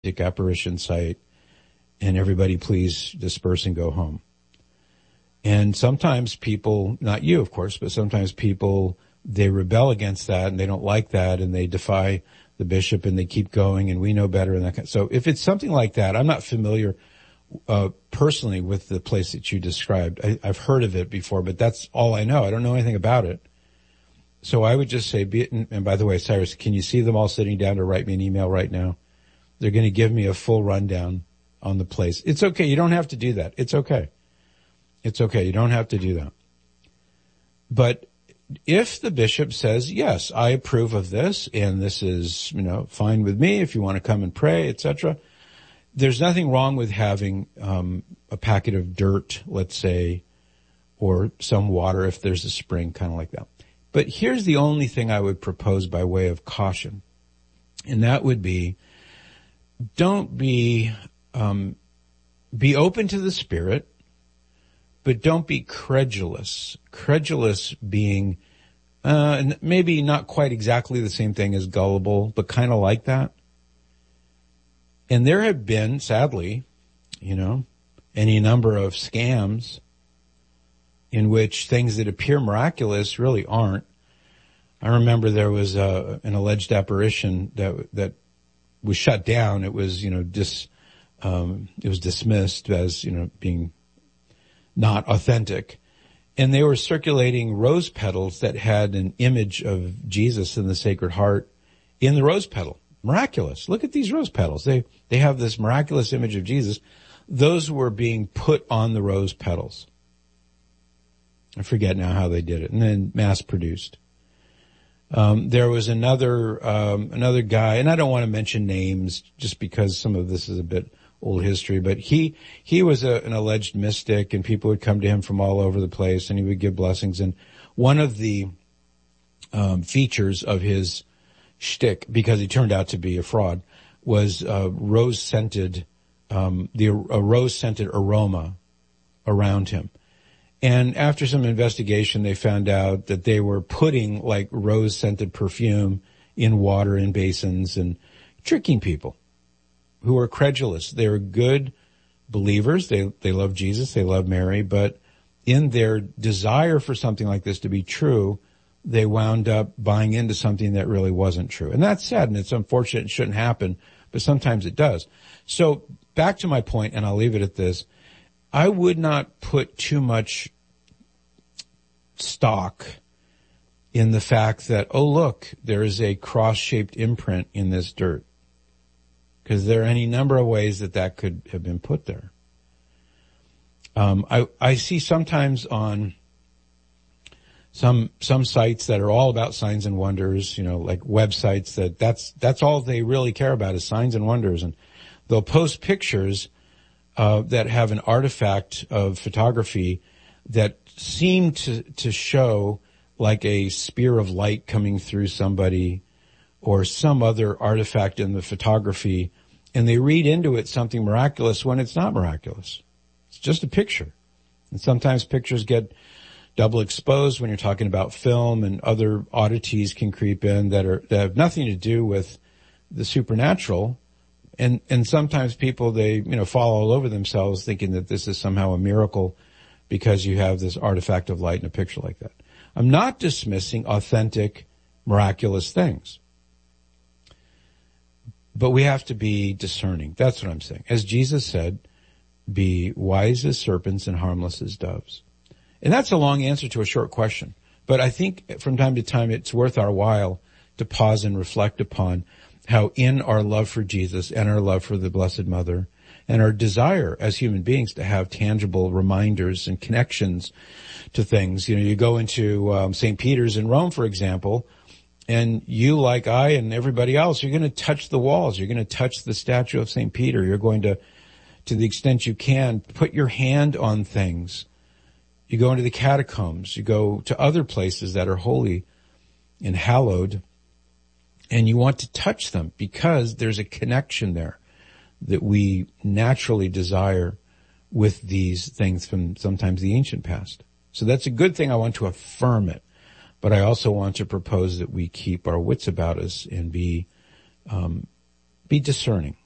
apparition site, and everybody please disperse and go home. And sometimes people, not you of course, but sometimes people, they rebel against that and they don't like that and they defy the bishop and they keep going and we know better and that kind of, so if it's something like that, I'm not familiar personally with the place that you described. I've heard of it before, but that's all I know. I don't know anything about it. So I would just say, and by the way, Cyrus, can you see them all sitting down to write me an email right now? They're going to give me a full rundown on the place. It's okay. You don't have to do that. It's okay. It's okay. You don't have to do that. But if the bishop says, yes, I approve of this, and this is, fine with me if you want to come and pray, etc., there's nothing wrong with having a packet of dirt, let's say, or some water if there's a spring, kind of like that. But here's the only thing I would propose by way of caution, and that would be, don't be open to the Spirit, but don't be credulous. Credulous being maybe not quite exactly the same thing as gullible, but kind of like that. And there have been, sadly, any number of scams in which things that appear miraculous really aren't. I remember there was an alleged apparition that was shut down. It was, it was dismissed as, being not authentic. And they were circulating rose petals that had an image of Jesus in the Sacred Heart in the rose petal. Miraculous. Look at these rose petals. They have this miraculous image of Jesus. Those were being put on the rose petals. I forget now how they did it. And then mass produced. There was another guy, and I don't want to mention names just because some of this is a bit old history, but he was an alleged mystic, and people would come to him from all over the place, and he would give blessings. And one of the features of his shtick, because he turned out to be a fraud, was rose-scented aroma around him. And after some investigation, they found out that they were putting like rose-scented perfume in water in basins and tricking people who were credulous. They were good believers. They love Jesus. They love Mary. But in their desire for something like this to be true, they wound up buying into something that really wasn't true. And that's sad, and it's unfortunate. It shouldn't happen, but sometimes it does. So back to my point, and I'll leave it at this. I would not put too much stock in the fact that, oh, look, there is a cross-shaped imprint in this dirt. Because there are any number of ways that could have been put there. I see sometimes on some sites that are all about signs and wonders, like websites that's all they really care about is signs and wonders. And they'll post pictures that have an artifact of photography that seem to show like a spear of light coming through somebody or some other artifact in the photography, and they read into it something miraculous when it's not miraculous. It's just a picture. And sometimes pictures get double exposed when you're talking about film, and other oddities can creep in that have nothing to do with the supernatural. And sometimes people, they, fall all over themselves thinking that this is somehow a miracle because you have this artifact of light in a picture like that. I'm not dismissing authentic, miraculous things. But we have to be discerning. That's what I'm saying. As Jesus said, be wise as serpents and harmless as doves. And that's a long answer to a short question. But I think from time to time it's worth our while to pause and reflect upon how in our love for Jesus and our love for the Blessed Mother and our desire as human beings to have tangible reminders and connections to things. You go into St. Peter's in Rome, for example, and you, like I and everybody else, you're going to touch the walls. You're going to touch the statue of St. Peter. You're going to the extent you can, put your hand on things. You go into the catacombs. You go to other places that are holy and hallowed, and you want to touch them because there's a connection there that we naturally desire with these things from sometimes the ancient past. So that's a good thing. I want to affirm it. But I also want to propose that we keep our wits about us and be discerning.